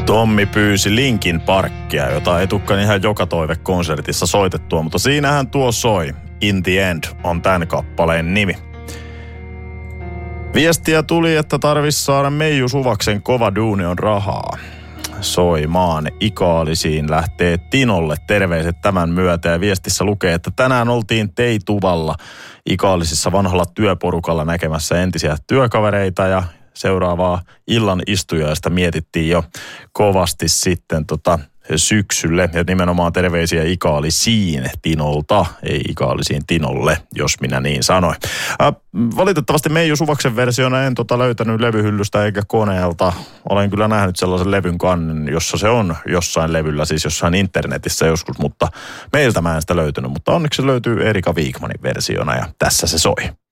Tommi pyysi Linkin Parkia, jota ei tukkaan ihan joka toivekonsertissa soitettua, mutta siinähän tuo soi. In the End on tämän kappaleen nimi. Viestiä tuli, että tarvitsisi saada Meiju Suvaksen Kova duuni on rahaa soimaan. Ikaalisiin lähtee Tinolle terveiset tämän myötä ja viestissä lukee, että tänään oltiin Teituvalla Ikaalisissa vanhalla työporukalla näkemässä entisiä työkavereita ja seuraavaa illan istujaista mietittiin jo kovasti sitten syksylle. Ja nimenomaan terveisiä Ikaalisiin Tinolta, ei Ikaalisiin Tinolle, jos minä niin sanoin. Valitettavasti Meiju Suvaksen versiona en löytänyt levyhyllystä eikä koneelta. Olen kyllä nähnyt sellaisen levyn kannen, jossa se on jossain levyllä, siis jossain internetissä joskus, mutta meiltä mä en sitä löytänyt. Mutta onneksi se löytyy Erika Wigmanin versiona ja tässä se soi.